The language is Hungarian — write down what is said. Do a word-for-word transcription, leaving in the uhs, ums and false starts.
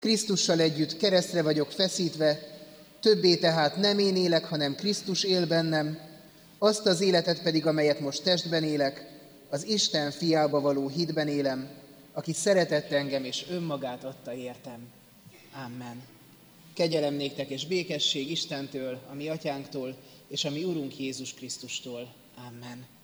Krisztussal együtt keresztre vagyok feszítve, többé tehát nem én élek, hanem Krisztus él bennem, azt az életet pedig, amelyet most testben élek, az Isten fiába való hitben élem, aki szeretett engem és önmagát adta értem. Amen. Kegyelem néktek és békesség Istentől, a mi atyánktól, és a mi Urunk Jézus Krisztustól. Amen.